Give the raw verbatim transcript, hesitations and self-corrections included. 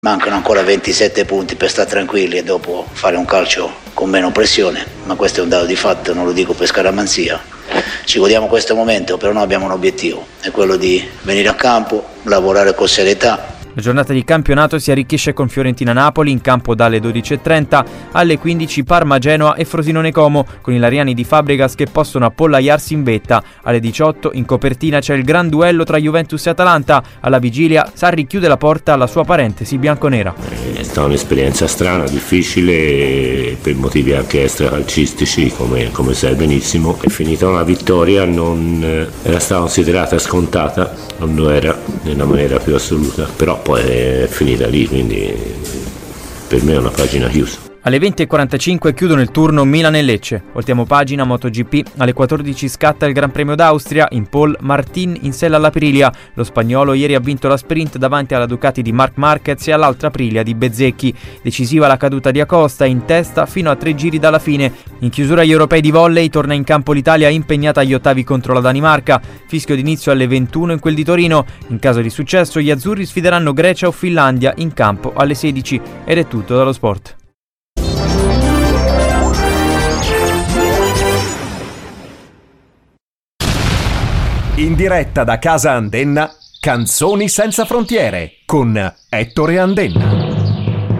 Mancano ancora ventisette punti per stare tranquilli e dopo fare un calcio con meno pressione, ma questo è un dato di fatto, non lo dico per scaramanzia. Ci godiamo questo momento, però noi abbiamo un obiettivo, è quello di venire a campo, lavorare con serietà. La giornata di campionato si arricchisce con Fiorentina-Napoli in campo dalle dodici e trenta, alle quindici Parma-Genoa e Frosinone-Como, con i lariani di Fabregas che possono appollaiarsi in vetta. Alle diciotto in copertina c'è il gran duello tra Juventus e Atalanta. Alla vigilia Sarri chiude la porta alla sua parentesi bianconera. È stata un'esperienza strana, difficile, per motivi anche extracalcistici, come, come sai benissimo. È finita una vittoria, non era stata considerata scontata, non lo era nella maniera più assoluta, però poi è finita lì, quindi per me è una pagina chiusa. Alle venti e quarantacinque chiudono il turno Milan e Lecce. Voltiamo pagina MotoGP. Alle quattordici scatta il Gran Premio d'Austria. In pole Martin in sella alla Aprilia. Lo spagnolo ieri ha vinto la sprint davanti alla Ducati di Marc Marquez e all'altra Aprilia di Bezzecchi. Decisiva la caduta di Acosta in testa fino a tre giri dalla fine. In chiusura agli europei di volley torna in campo l'Italia impegnata agli ottavi contro la Danimarca. Fischio d'inizio alle ventuno in quel di Torino. In caso di successo gli azzurri sfideranno Grecia o Finlandia in campo alle sedici. Ed è tutto dallo sport. In diretta da Casa Andenna, Canzoni senza frontiere con Ettore Andenna.